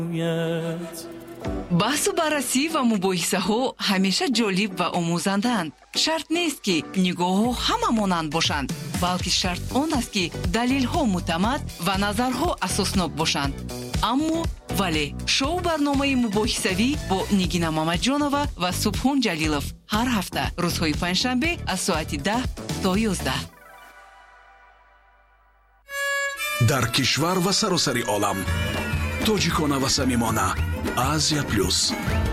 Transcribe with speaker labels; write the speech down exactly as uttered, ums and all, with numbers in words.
Speaker 1: بحث و بررسی و مباحثه ها همیشه جالب و آموزندند. شرط نیست که نگاه ها همه مانند باشند، بلکه شرط آن است که دلیل ها معتمد و نظرها اساسناک باشند. اما ولی شو برنامه مباحثوی با نگینا مامدجانова و سبحان جلیلов هر هفته روزهای پنجشنبه از ساعت ده تا یازده.
Speaker 2: در کشور و سراسر عالم، تاجیکانه و صمیمانه، آسیا پلوس.